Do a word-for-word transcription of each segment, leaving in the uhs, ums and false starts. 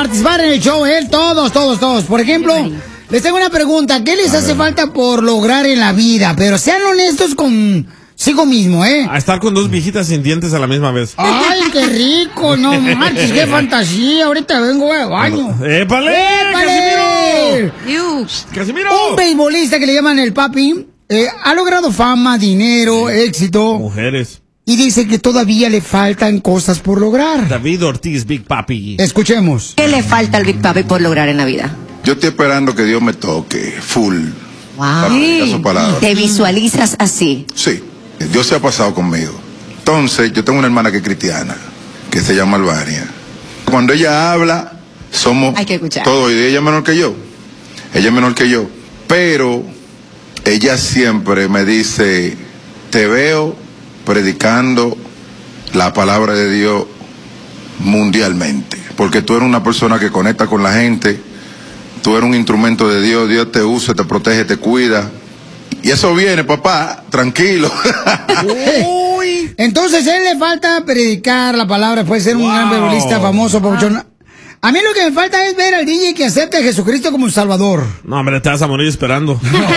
participar en el show, ¿eh? Todos, todos, todos. Por ejemplo, les tengo una pregunta. ¿Qué les hace falta por lograr en la vida? Pero sean honestos consigo mismo, ¿eh? A estar con dos viejitas sin dientes a la misma vez. ¡Ay, qué rico! No marches, qué fantasía. Ahorita vengo al baño. ¡Épale! ¡Épale! ¡Casimiro! ¡Casimiro! Un beisbolista que le llaman el papi eh, ha logrado fama, dinero, sí. éxito. Mujeres. Y dice que todavía le faltan cosas por lograr. David Ortiz, Big Papi. Escuchemos. ¿Qué le falta al Big Papi por lograr en la vida? Yo estoy esperando que Dios me toque, full. Wow. Para su palabra. ¿Te visualizas así? Sí, Dios se ha pasado conmigo. Entonces, yo tengo una hermana que es cristiana, que se llama Albania. Cuando ella habla, somos Hay que escuchar. todos, y ella es menor que yo. Ella es menor que yo. Pero ella siempre me dice, te veo predicando la palabra de Dios mundialmente, porque tú eres una persona que conecta con la gente, tú eres un instrumento de Dios, Dios te usa, te protege, te cuida, y eso viene, papá, tranquilo. Uy. Entonces a él le falta predicar la palabra, puede ser un wow. gran beisbolista famoso, papuchón. A mí lo que me falta es ver al D J que acepte a Jesucristo como un salvador. No, hombre, te vas a morir esperando.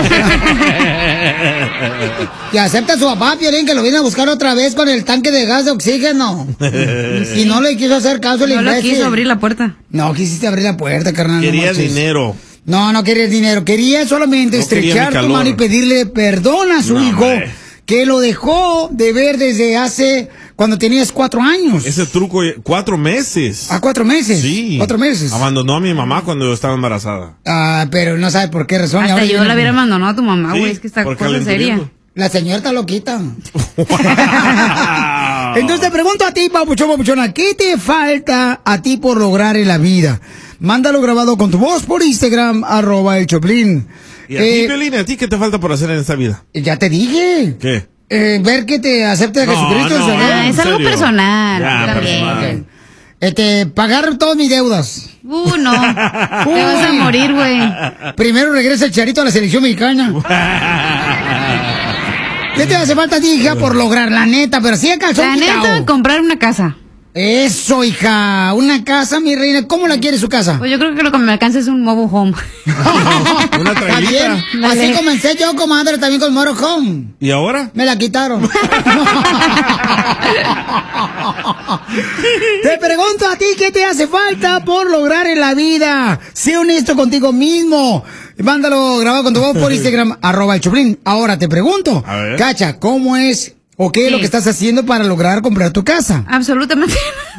Que acepta a su papá, Piolín, que lo viene a buscar otra vez con el tanque de gas de oxígeno. Y no le quiso hacer caso al no imbécil. No quiso abrir la puerta. No, quisiste abrir la puerta, carnal. Quería no dinero. No, no quería dinero. Quería solamente no estrechar tu mano y pedirle perdón a su no, hijo. Hombre. Que lo dejó de ver desde hace... Cuando tenías cuatro años. Ese truco, cuatro meses. ¿A cuatro meses? Sí. Cuatro meses. Abandonó a mi mamá cuando yo estaba embarazada. Ah, pero no sabe por qué razón. Hasta ahora yo viene... la hubiera abandonado a tu mamá, güey. Sí, es que está cosa seria. La señora está loquita. Entonces te pregunto a ti, papuchón, papuchona, ¿qué te falta a ti por lograr en la vida? Mándalo grabado con tu voz por Instagram, arroba el Choplin. ¿Y a eh, ti, Piolín, a ti qué te falta por hacer en esta vida? Ya te dije. ¿Qué? Eh, ver que te acepte a Jesucristo. No, no, ah, es algo personal. Ya, personal. Okay. Este, pagar todas mis deudas. Uh, no. Te vas a morir, güey. Primero regresa el Charito a la selección mexicana. ¿Qué te hace falta a ti, hija, por lograr? La neta, pero sí acá. La neta, quitado. Comprar una casa. Eso, hija, una casa, mi reina. ¿Cómo la quiere su casa? Pues yo creo que lo que me alcanza es un mobile home. Una trailita. Así comencé yo, comadre, también con mobile home. ¿Y ahora? Me la quitaron. Te pregunto a ti, ¿qué te hace falta por lograr en la vida? Sé honesto contigo mismo. Mándalo grabado con tu voz por Instagram, arroba el Choplin. Ahora te pregunto, Cacha, ¿cómo es o qué sí. es lo que estás haciendo para lograr comprar tu casa? Absolutamente.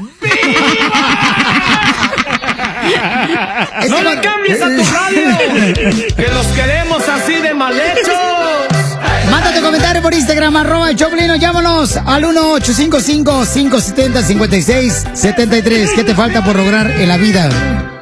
¡No le cambies a tu radio! ¡Que los queremos así de mal hechos! Manda tu comentario por Instagram, arroba el Choplin, o llámanos al uno ocho cinco cinco, cinco siete cero, cinco seis siete tres. ¿Qué te falta por lograr en la vida?